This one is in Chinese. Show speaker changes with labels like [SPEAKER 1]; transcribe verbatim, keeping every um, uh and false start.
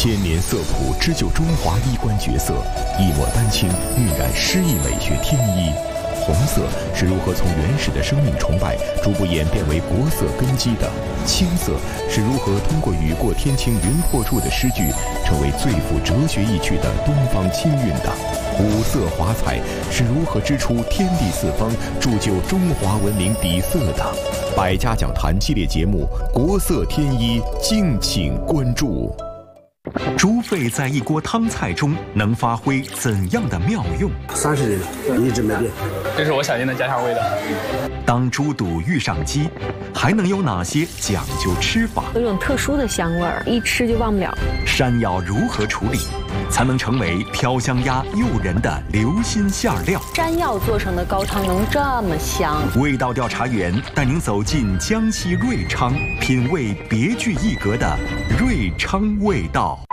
[SPEAKER 1] 千年色谱织就中华衣冠绝色，一抹丹青晕染诗意美学天衣。红色是如何从原始的生命崇拜逐步演变为国色根基的？青色是如何通过雨过天晴云破处的诗句，成为最富哲学意趣的东方清韵的？五色华彩是如何织出天地四方，铸就中华文明底色的？百家讲坛系列节目《国色天衣》，敬请关注。
[SPEAKER 2] 猪肺在一锅汤菜中能发挥怎样的妙用？
[SPEAKER 3] 三十年一直没变，
[SPEAKER 4] 这是我小店的家乡味的。
[SPEAKER 2] 当猪肚遇上鸡，还能有哪些讲究吃法？
[SPEAKER 5] 有种特殊的香味儿，一吃就忘不了。
[SPEAKER 2] 山药如何处理，才能成为飘香鸭诱人的流心馅料？
[SPEAKER 5] 山药做成的高汤能这么香？
[SPEAKER 2] 味道调查员带您走进江西瑞昌，品味别具一格的瑞昌味道。